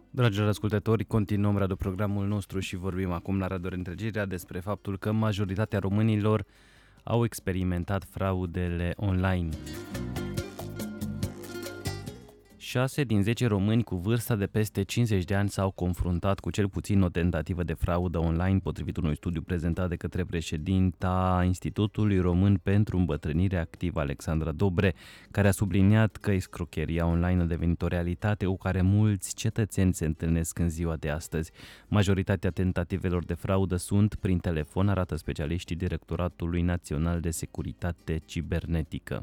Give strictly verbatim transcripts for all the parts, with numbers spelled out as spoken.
Dragilor ascultători, continuăm radioprogramul nostru și vorbim acum la Radio Reîntregirea despre faptul că majoritatea românilor au experimentat fraudele online. șase din zece români cu vârsta de peste cincizeci de ani s-au confruntat cu cel puțin o tentativă de fraudă online, potrivit unui studiu prezentat de către președinta Institutului Român pentru Îmbătrânire Activă, Alexandra Dobre, care a subliniat că escrocheria online a devenit o realitate cu care mulți cetățeni se întâlnesc în ziua de astăzi. Majoritatea tentativelor de fraudă sunt prin telefon, arată specialiștii Directoratului Național de Securitate Cibernetică.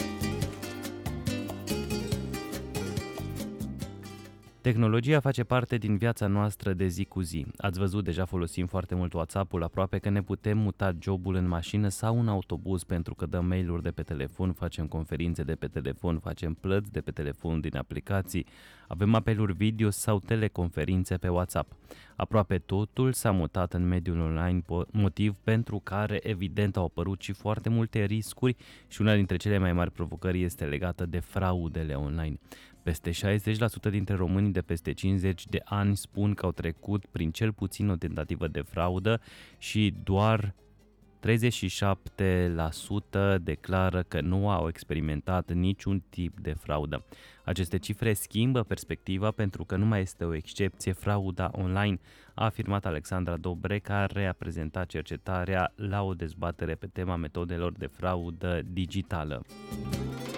Tehnologia face parte din viața noastră de zi cu zi. Ați văzut, deja folosim foarte mult WhatsApp-ul, aproape că ne putem muta jobul în mașină sau în autobuz pentru că dăm mail-uri de pe telefon, facem conferințe de pe telefon, facem plăți de pe telefon din aplicații, avem apeluri video sau teleconferințe pe WhatsApp. Aproape totul s-a mutat în mediul online, motiv pentru care evident au apărut și foarte multe riscuri și una dintre cele mai mari provocări este legată de fraudele online. Peste șaizeci la sută dintre românii de peste cincizeci de ani spun că au trecut prin cel puțin o tentativă de fraudă și doar treizeci și șapte la sută declară că nu au experimentat niciun tip de fraudă. Aceste cifre schimbă perspectiva pentru că nu mai este o excepție frauda online, a afirmat Alexandra Dobre, care a prezentat cercetarea la o dezbatere pe tema metodelor de fraudă digitală.